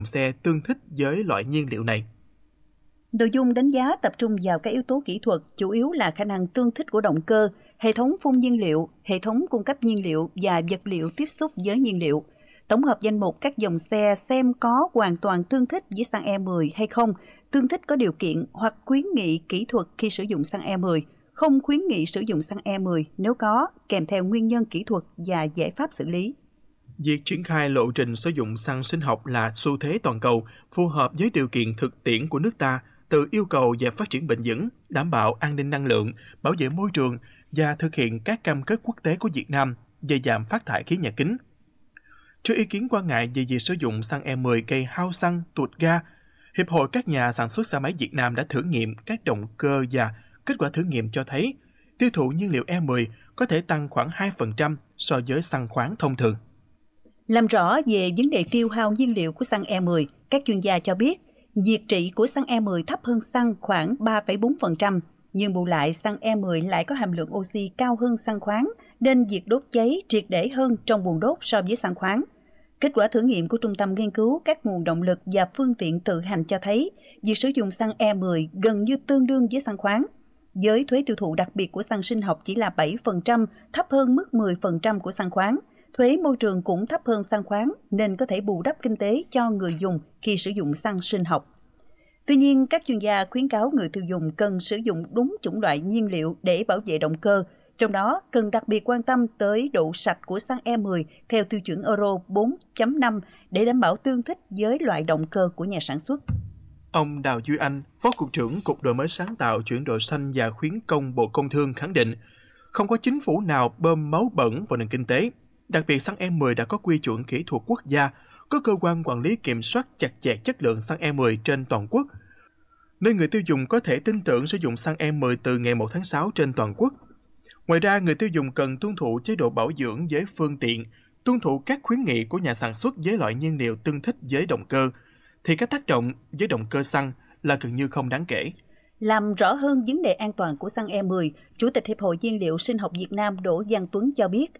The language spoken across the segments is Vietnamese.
xe tương thích với loại nhiên liệu này. Nội dung đánh giá tập trung vào các yếu tố kỹ thuật, chủ yếu là khả năng tương thích của động cơ, hệ thống phun nhiên liệu, hệ thống cung cấp nhiên liệu và vật liệu tiếp xúc với nhiên liệu. Tổng hợp danh mục các dòng xe xem có hoàn toàn tương thích với xăng E10 hay không, tương thích có điều kiện hoặc khuyến nghị kỹ thuật khi sử dụng xăng E10, không khuyến nghị sử dụng xăng E10 nếu có, kèm theo nguyên nhân kỹ thuật và giải pháp xử lý. Việc triển khai lộ trình sử dụng xăng sinh học là xu thế toàn cầu, phù hợp với điều kiện thực tiễn của nước ta, từ yêu cầu về phát triển bền vững, đảm bảo an ninh năng lượng, bảo vệ môi trường và thực hiện các cam kết quốc tế của Việt Nam về giảm phát thải khí nhà kính. Trước ý kiến quan ngại về việc sử dụng xăng E10 gây hao xăng, tuột ga, Hiệp hội các nhà sản xuất xe máy Việt Nam đã thử nghiệm các động cơ và kết quả thử nghiệm cho thấy tiêu thụ nhiên liệu E10 có thể tăng khoảng 2% so với xăng khoáng thông thường. Làm rõ về vấn đề tiêu hao nhiên liệu của xăng E10, các chuyên gia cho biết, nhiệt trị của xăng E10 thấp hơn xăng khoảng 3,4%, nhưng bù lại xăng E10 lại có hàm lượng oxy cao hơn xăng khoáng, nên việc đốt cháy triệt để hơn trong buồng đốt so với xăng khoáng. Kết quả thử nghiệm của Trung tâm Nghiên cứu các nguồn động lực và phương tiện tự hành cho thấy, việc sử dụng xăng E10 gần như tương đương với xăng khoáng. Với thuế tiêu thụ đặc biệt của xăng sinh học chỉ là 7%, thấp hơn mức 10% của xăng khoáng. Thuế môi trường cũng thấp hơn xăng khoáng nên có thể bù đắp kinh tế cho người dùng khi sử dụng xăng sinh học. Tuy nhiên, các chuyên gia khuyến cáo người tiêu dùng cần sử dụng đúng chủng loại nhiên liệu để bảo vệ động cơ, trong đó cần đặc biệt quan tâm tới độ sạch của xăng E10 theo tiêu chuẩn Euro 4.5 để đảm bảo tương thích với loại động cơ của nhà sản xuất. Ông Đào Duy Anh, Phó Cục trưởng Cục Đổi mới sáng tạo, chuyển đổi xanh và khuyến công Bộ Công Thương khẳng định, không có chính phủ nào bơm máu bẩn vào nền kinh tế. Đặc biệt xăng E10 đã có quy chuẩn kỹ thuật quốc gia, có cơ quan quản lý kiểm soát chặt chẽ chất lượng xăng E10 trên toàn quốc, nên người tiêu dùng có thể tin tưởng sử dụng xăng E10 từ ngày 1 tháng 6 trên toàn quốc. Ngoài ra, người tiêu dùng cần tuân thủ chế độ bảo dưỡng với phương tiện, tuân thủ các khuyến nghị của nhà sản xuất với loại nhiên liệu tương thích với động cơ, thì các tác động với động cơ xăng là gần như không đáng kể. Làm rõ hơn vấn đề an toàn của xăng E10, Chủ tịch Hiệp hội Nhiên liệu Sinh học Việt Nam Đỗ Văn Tuấn cho biết,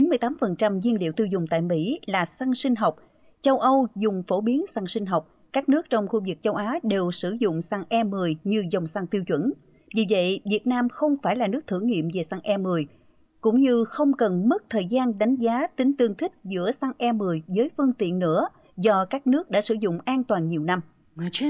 98% nhiên liệu tiêu dùng tại Mỹ là xăng sinh học. Châu Âu dùng phổ biến xăng sinh học. Các nước trong khu vực châu Á đều sử dụng xăng E10 như dòng xăng tiêu chuẩn. Vì vậy, Việt Nam không phải là nước thử nghiệm về xăng E10, cũng như không cần mất thời gian đánh giá tính tương thích giữa xăng E10 với phương tiện nữa, do các nước đã sử dụng an toàn nhiều năm.